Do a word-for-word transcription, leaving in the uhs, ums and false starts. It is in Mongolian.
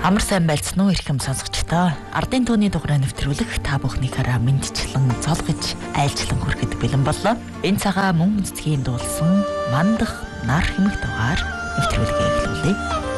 Амар сайн байлцсан уу ихэм сонсогчдоо. Ардын төвний дугаараа нэвтрүүлэх та бүхнийхээрээ мэндчлэн цолгож айлчлан хүрэхэд бэлэн боллоо. Энэ цагаа мөн эцгийн дуулсан мандах нар хэмэх дугаар нэвтрүүлгээ эхлүүлье.